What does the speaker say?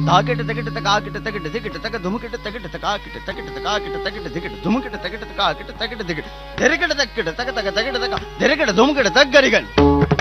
தாக்கிட்டு தக்கிட்டு தக்காக்கிட்டு தக்கிட்டு திக்கிட்டு தக்க துமுக்கிட்டு தக்கிட்டு தக்காக்கிட்டு தக்கிட்டு தக்காக்கிட்டு தக்கிட்டு திக்கிட்டு துமுக்கிட்டு தக்கிட்டு தக்காக்கிட்டு தக்கிட்டு திக்கிட்டு தெருக்கிட்டு தக்கிட்டு தக்க தக்க தக்கிட்டு தக்கா தெருக்கிட்டு துமுக்கிட்டு தக்கரிகள்